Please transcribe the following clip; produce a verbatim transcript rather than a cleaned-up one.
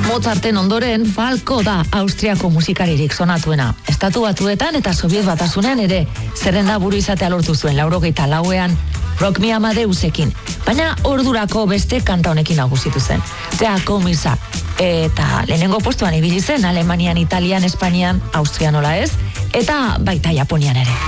Mozarten ondoren Falco da Austriako musikaririk sonatuena. Estatu Batuetan eta Sobiet Batasunean ere zerrenda buru izatea lortu zuen laurogeita lauean Rock Me Amadeusekin. Baina ordurako beste kanta honekin nagusitu zen. Teako misa. Eta lehenengo postuan ibili zen Alemanian, Italian, Espainian, Austrian nola ez, eta baita Japonian ere.